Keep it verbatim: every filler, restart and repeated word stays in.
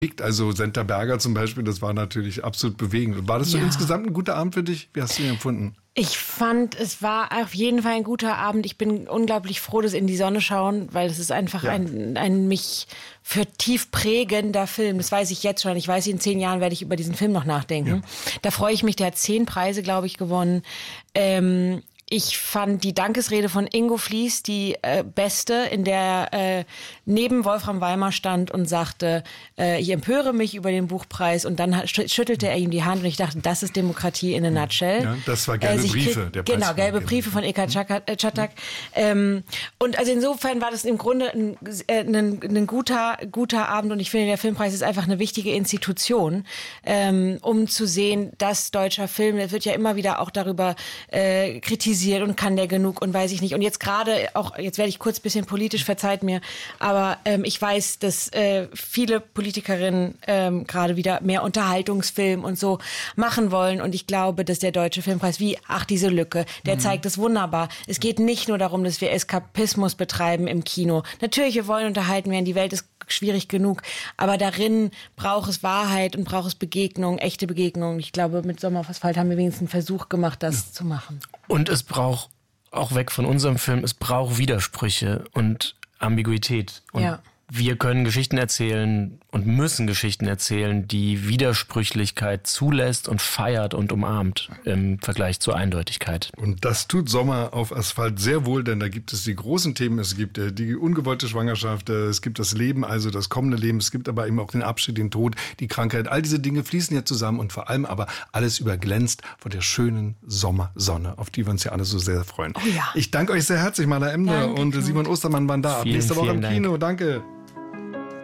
Also Senta Berger zum Beispiel, das war natürlich absolut bewegend. War das so Ja. insgesamt ein guter Abend für dich? Wie hast du ihn empfunden? Ich fand, es war auf jeden Fall ein guter Abend. Ich bin unglaublich froh, dass In die Sonne schauen, weil es ist einfach Ja. ein, ein mich für tief prägender Film. Das weiß ich jetzt schon. Ich weiß, in zehn Jahren werde ich über diesen Film noch nachdenken. Ja. Da freue ich mich. Der hat zehn Preise, glaube ich, gewonnen. Ähm, Ich fand die Dankesrede von Ingo Fliess die äh, beste, in der er äh, neben Wolfram Weimar stand und sagte, äh, ich empöre mich über den Buchpreis, und dann schüttelte er ihm die Hand und ich dachte, das ist Demokratie in a nutshell. Ja, das war Gelbe äh, Briefe. Der Preis genau, Gelbe Briefe von Eka Czatak. Ähm, und also insofern war das im Grunde ein, ein, ein guter, guter Abend, und ich finde, der Filmpreis ist einfach eine wichtige Institution, ähm, um zu sehen, dass deutscher Film, das wird ja immer wieder auch darüber äh, kritisiert, und kann der genug und weiß ich nicht. Und jetzt gerade auch, jetzt werde ich kurz ein bisschen politisch, verzeiht mir, aber ähm, ich weiß, dass äh, viele Politikerinnen ähm, gerade wieder mehr Unterhaltungsfilm und so machen wollen, und ich glaube, dass der Deutsche Filmpreis, wie, ach, diese Lücke, der mhm. zeigt es wunderbar. Es geht nicht nur darum, dass wir Eskapismus betreiben im Kino. Natürlich, wir wollen unterhalten werden, die Welt ist schwierig genug, aber darin braucht es Wahrheit und braucht es Begegnung, echte Begegnung. Ich glaube, mit Sommer auf Asphalt haben wir wenigstens einen Versuch gemacht, das ja. zu machen. Und es braucht, auch weg von unserem Film, es braucht Widersprüche und Ambiguität. Und ja. wir können Geschichten erzählen und müssen Geschichten erzählen, die Widersprüchlichkeit zulässt und feiert und umarmt im Vergleich zur Eindeutigkeit. Und das tut Sommer auf Asphalt sehr wohl, denn da gibt es die großen Themen. Es gibt äh, die ungewollte Schwangerschaft, äh, es gibt das Leben, also das kommende Leben. Es gibt aber eben auch den Abschied, den Tod, die Krankheit. All diese Dinge fließen hier zusammen, und vor allem aber alles überglänzt von der schönen Sommersonne, auf die wir uns ja alle so sehr freuen. Oh ja. Ich danke euch sehr herzlich, Maler Emder Danke, und Knut. Simon Ostermann waren da. Ab Vielen, nächste Woche im vielen Kino. Danke.